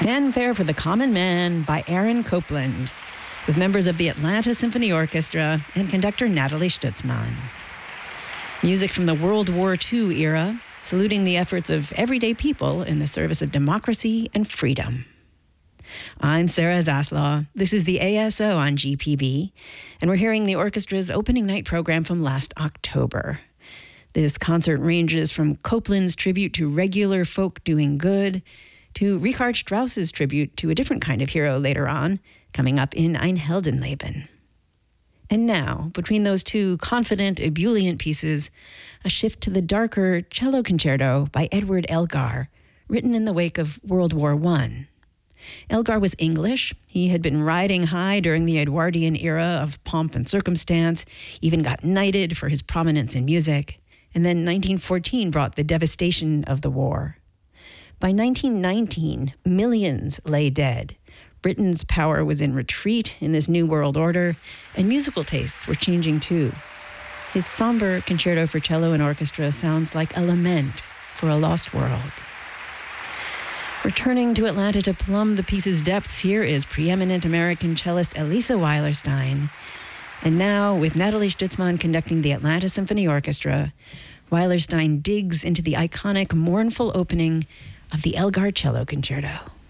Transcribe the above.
Fanfare for the Common Man by Aaron Copland, with members of the Atlanta Symphony Orchestra and conductor Natalie Stutzman. Music from the World War II era, saluting the efforts of everyday people in the service of democracy and freedom. I'm Sarah Zaslaw. This is the ASO on GPB, and we're hearing the orchestra's opening night program from last October. This concert ranges from Copland's tribute to regular folk doing good to Richard Strauss's tribute to a different kind of hero later on, coming up in Ein Heldenleben. And now, between those two confident, ebullient pieces, a shift to the darker cello concerto by Edward Elgar, written in the wake of World War I. Elgar was English. He had been riding high during the Edwardian era of pomp and circumstance, even got knighted for his prominence in music. And then 1914 brought the devastation of the war. By 1919, millions lay dead. Britain's power was in retreat in this new world order, and musical tastes were changing too. His somber concerto for cello and orchestra sounds like a lament for a lost world. Returning to Atlanta to plumb the piece's depths, here is preeminent American cellist Elisa Weilerstein. And now, with Natalie Stutzman conducting the Atlanta Symphony Orchestra, Weilerstein digs into the iconic mournful opening of the Elgar Cello Concerto.